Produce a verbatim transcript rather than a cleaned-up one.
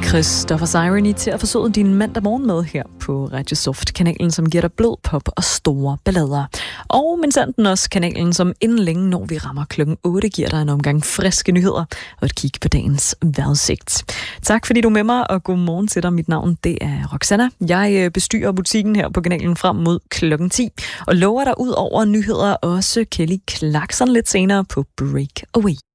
Christopher Sireny til at forsøge din mandag morgen med her på Radio Soft, kanalen, som giver dig blød pop og store ballader. Og men sandt den også kanalen, som inden længe, når vi rammer klokken otte, giver dig en omgang friske nyheder og et kig på dagens vejrudsigt. Tak fordi du er med mig, og god morgen til dig. Mit navn, det er Roxanna. Jeg bestyrer butikken her på kanalen frem mod klokken ti, og lover dig ud over nyheder også Kelly Clarkson lidt senere på Breakaway.